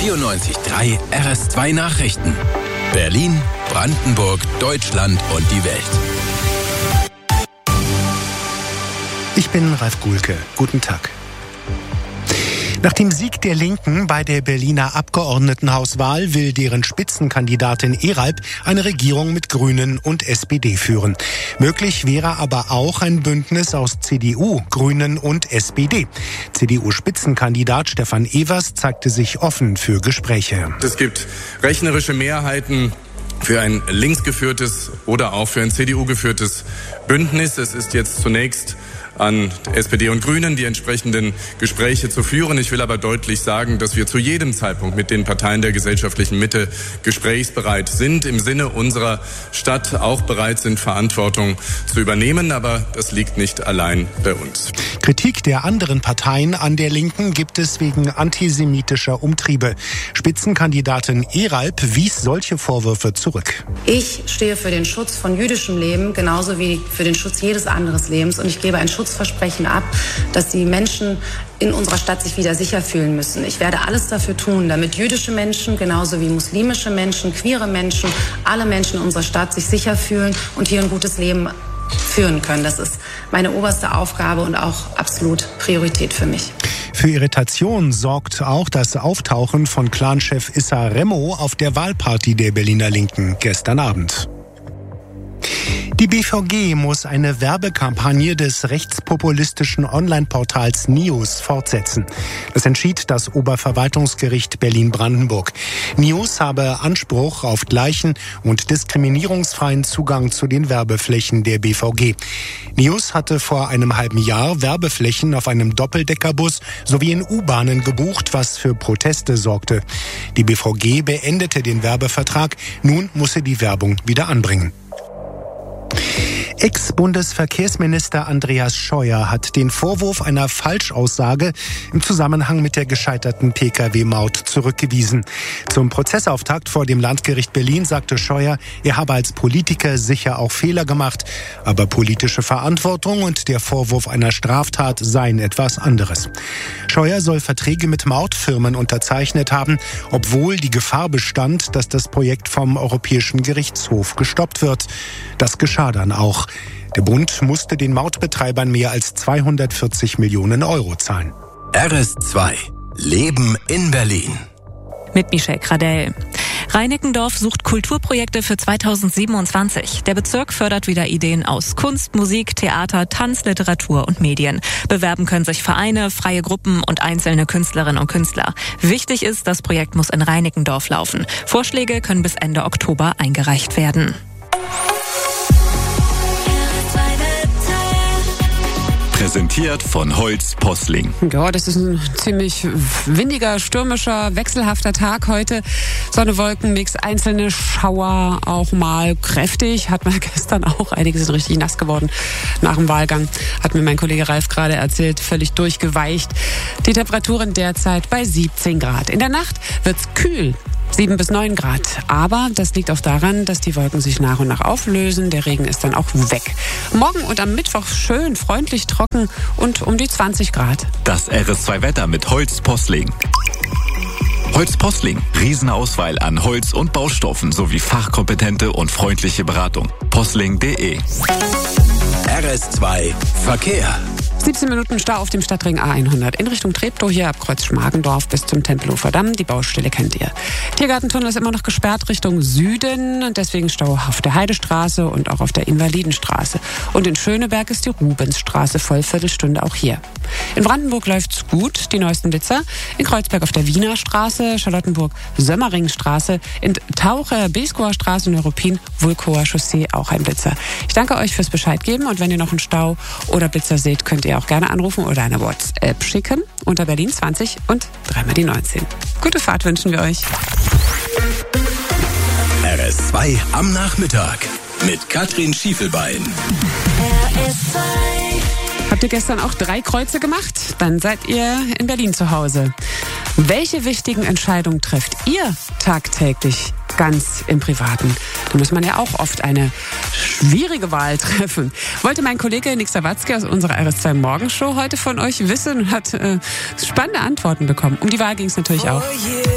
94.3 RS2 Nachrichten. Berlin, Brandenburg, Deutschland und die Welt. Ich bin Ralf Guhlke. Guten Tag. Nach dem Sieg der Linken bei der Berliner Abgeordnetenhauswahl will deren Spitzenkandidatin Eralp eine Regierung mit Grünen und SPD führen. Möglich wäre aber auch ein Bündnis aus CDU, Grünen und SPD. CDU-Spitzenkandidat Stefan Evers zeigte sich offen für Gespräche. Es gibt rechnerische Mehrheiten für ein linksgeführtes oder auch für ein CDU-geführtes Bündnis. Es ist jetzt zunächst an SPD und Grünen, die entsprechenden Gespräche zu führen. Ich will aber deutlich sagen, dass wir zu jedem Zeitpunkt mit den Parteien der gesellschaftlichen Mitte gesprächsbereit sind, im Sinne unserer Stadt auch bereit sind, Verantwortung zu übernehmen. Aber das liegt nicht allein bei uns. Kritik der anderen Parteien an der Linken gibt es wegen antisemitischer Umtriebe. Spitzenkandidatin Eralp wies solche Vorwürfe zurück. Ich stehe für den Schutz von jüdischem Leben, genauso wie für den Schutz jedes anderen Lebens. Und ich gebe ein Schutzversprechen ab, dass die Menschen in unserer Stadt sich wieder sicher fühlen müssen. Ich werde alles dafür tun, damit jüdische Menschen, genauso wie muslimische Menschen, queere Menschen, alle Menschen in unserer Stadt sich sicher fühlen und hier ein gutes Leben führen können. Das ist meine oberste Aufgabe und auch absolut Priorität für mich. Für Irritation sorgt auch das Auftauchen von Clanchef Issa Remo auf der Wahlparty der Berliner Linken gestern Abend. Die BVG muss eine Werbekampagne des rechtspopulistischen Online-Portals News fortsetzen. Das entschied das Oberverwaltungsgericht Berlin-Brandenburg. News habe Anspruch auf gleichen und diskriminierungsfreien Zugang zu den Werbeflächen der BVG. News hatte vor einem halben Jahr Werbeflächen auf einem Doppeldeckerbus sowie in U-Bahnen gebucht, was für Proteste sorgte. Die BVG beendete den Werbevertrag. Nun muss sie die Werbung wieder anbringen. Ex-Bundesverkehrsminister Andreas Scheuer hat den Vorwurf einer Falschaussage im Zusammenhang mit der gescheiterten Pkw-Maut zurückgewiesen. Zum Prozessauftakt vor dem Landgericht Berlin sagte Scheuer, er habe als Politiker sicher auch Fehler gemacht, aber politische Verantwortung und der Vorwurf einer Straftat seien etwas anderes. Scheuer soll Verträge mit Mautfirmen unterzeichnet haben, obwohl die Gefahr bestand, dass das Projekt vom Europäischen Gerichtshof gestoppt wird. Das geschah dann auch. Der Bund musste den Mautbetreibern mehr als 240 Millionen Euro zahlen. RS2 Leben in Berlin. Mit Michelle Gradell. Reinickendorf sucht Kulturprojekte für 2027. Der Bezirk fördert wieder Ideen aus Kunst, Musik, Theater, Tanz, Literatur und Medien. Bewerben können sich Vereine, freie Gruppen und einzelne Künstlerinnen und Künstler. Wichtig ist, das Projekt muss in Reinickendorf laufen. Vorschläge können bis Ende Oktober eingereicht werden. Präsentiert von Holz Posling. Ja, das ist ein ziemlich windiger, stürmischer, wechselhafter Tag heute. Sonne, Wolken, Mix, einzelne Schauer, auch mal kräftig. Hat man gestern auch. Einige sind richtig nass geworden nach dem Wahlgang. Hat mir mein Kollege Ralf gerade erzählt. Völlig durchgeweicht. Die Temperaturen derzeit bei 17 Grad. In der Nacht wird's kühl. 7 bis 9 Grad. Aber das liegt auch daran, dass die Wolken sich nach und nach auflösen. Der Regen ist dann auch weg. Morgen und am Mittwoch schön, freundlich, trocken und um die 20 Grad. Das RS2-Wetter mit Holz Posling. Holz Posling. Riesenauswahl an Holz und Baustoffen sowie fachkompetente und freundliche Beratung. Posling.de. RS2 Verkehr. 17 Minuten Stau auf dem Stadtring A100 in Richtung Treptow, hier ab Kreuz Schmargendorf bis zum Tempelhofer Damm. Die Baustelle kennt ihr. Tiergartentunnel ist immer noch gesperrt Richtung Süden und deswegen Stau auf der Heidestraße und auch auf der Invalidenstraße. Und in Schöneberg ist die Rubensstraße voll, Viertelstunde auch hier. In Brandenburg läuft's gut, die neuesten Blitzer. In Kreuzberg auf der Wiener Straße, Charlottenburg Sömmringstraße, in Taucher Beeskower Straße und Neuruppin Vulkower Chaussee auch ein Blitzer. Ich danke euch fürs Bescheid geben und wenn ihr noch einen Stau oder Blitzer seht, könnt ihr auch gerne anrufen oder eine WhatsApp schicken unter Berlin 20 und 3 die 19. Gute Fahrt wünschen wir euch. RS2 am Nachmittag mit Katrin Schiefelbein. RS2. Habt ihr gestern auch 3 Kreuze gemacht? Dann seid ihr in Berlin zu Hause. Welche wichtigen Entscheidungen trefft ihr tagtäglich ganz im Privaten? Da muss man ja auch oft eine schwierige Wahl treffen. Wollte mein Kollege Nick Sawatzki aus unserer RS2 Morgenshow heute von euch wissen und hat spannende Antworten bekommen. Um die Wahl ging es natürlich auch.